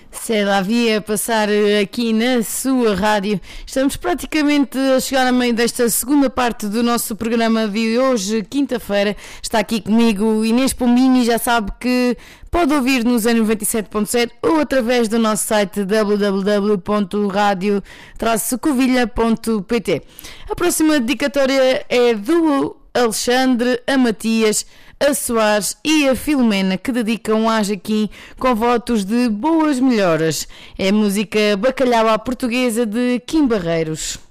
C'est la vie a passar aqui na sua rádio. Estamos praticamente a chegar a meio desta segunda parte do nosso programa de hoje, quinta-feira. Está aqui comigo Inês Pombinho e já sabe que pode ouvir-nos em 97.7 ou através do nosso site www.radio-covilha.pt. A próxima dedicatória é do Alexandre, a Matias, a Soares e a Filomena, que dedicam a Jaquim com votos de boas melhoras. É a música Bacalhau à Portuguesa de Kim Barreiros.